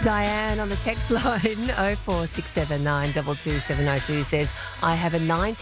Diane on the text line 0467 22702 says, I have a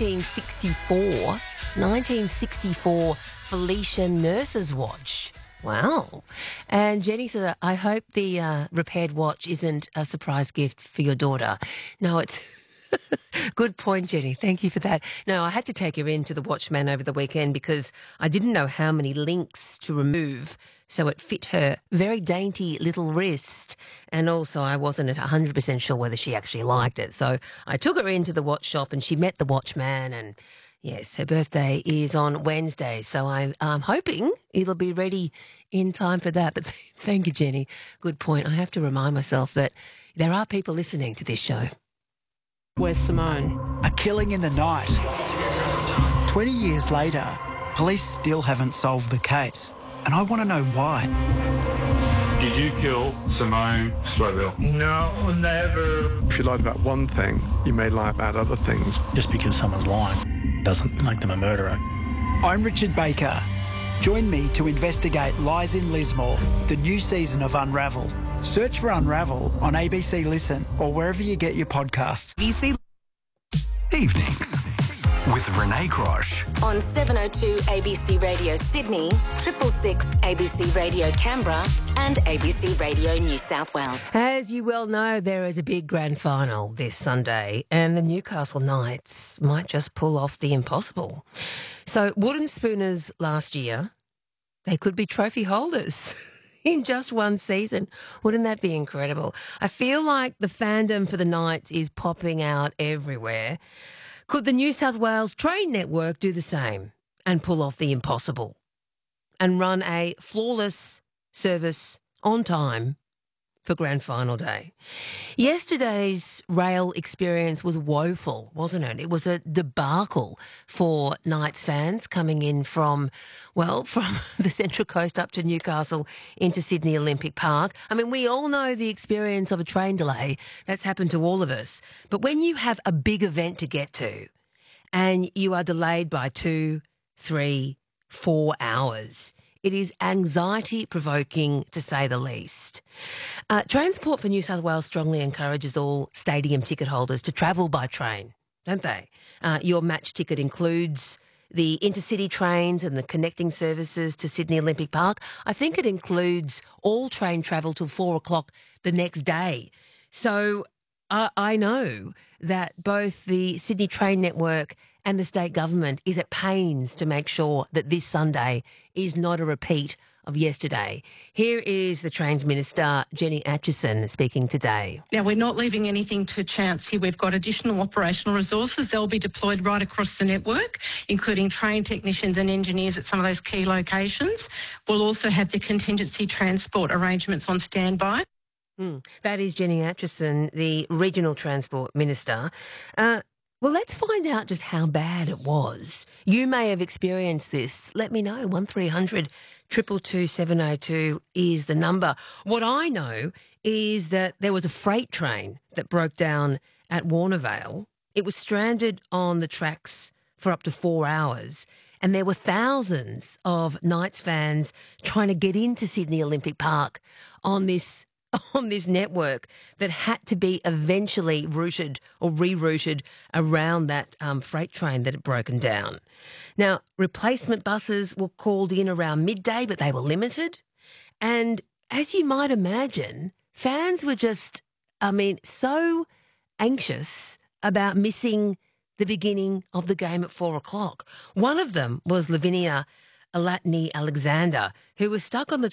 1964 Felicia Nurse's watch. Wow. And Jenny said, I hope the repaired watch isn't a surprise gift for your daughter. No, it's... Good point, Jenny. Thank you for that. No, I had to take her into the Watchman over the weekend because I didn't know how many links to remove, so it fit her very dainty little wrist. And also I wasn't at 100% sure whether she actually liked it. So I took her into the watch shop and she met the Watchman, and yes, her birthday is on Wednesday. So I'm hoping it'll be ready in time for that. But thank you, Jenny. Good point. I have to remind myself that there are people listening to this show. Where's Simone? A killing in the night. 20 years later, police still haven't solved the case, and I want to know why. Did you kill Simone Strobel? No, never. If you lied about one thing, you may lie about other things. Just because someone's lying doesn't make them a murderer. I'm Richard Baker. Join me to investigate Lies in Lismore, the new season of Unravel. Search for Unravel on ABC Listen or wherever you get your podcasts. ABC Evenings with Renee Grosh. On 702 ABC Radio Sydney, 666 ABC Radio Canberra and ABC Radio New South Wales. As you well know, there is a big grand final this Sunday and the Newcastle Knights might just pull off the impossible. So Wooden Spooners last year, they could be trophy holders in just one season. Wouldn't that be incredible? I feel like the fandom for the Knights is popping out everywhere. Could the New South Wales Train Network do the same and pull off the impossible and run a flawless service on time for grand final day? Yesterday's rail experience was woeful, wasn't it? It was a debacle for Knights fans coming in from the Central Coast up to Newcastle into Sydney Olympic Park. I mean, we all know the experience of a train delay. That's happened to all of us. But when you have a big event to get to and you are delayed by 2, 3, 4 hours, it is anxiety-provoking, to say the least. Transport for New South Wales strongly encourages all stadium ticket holders to travel by train, don't they? Your match ticket includes the intercity trains and the connecting services to Sydney Olympic Park. I think it includes all train travel till 4 o'clock the next day. So I know that both the Sydney Train Network and the state government is at pains to make sure that this Sunday is not a repeat of yesterday. Here is the Trains Minister, Jenny Atchison, speaking today. Now, we're not leaving anything to chance here. We've got additional operational resources. They'll be deployed right across the network, including train technicians and engineers at some of those key locations. We'll also have the contingency transport arrangements on standby. That is Jenny Atchison, the Regional Transport Minister. Well, let's find out just how bad it was. You may have experienced this. Let me know. 1300 222 702 is the number. What I know is that there was a freight train that broke down at Warnervale. It was stranded on the tracks for up to 4 hours, and there were thousands of Knights fans trying to get into Sydney Olympic Park on this network that had to be eventually routed or rerouted around that freight train that had broken down. Now, replacement buses were called in around midday, but they were limited. And as you might imagine, fans were just, so anxious about missing the beginning of the game at 4 o'clock. One of them was Lavinia Alatni Alexander, who was stuck on the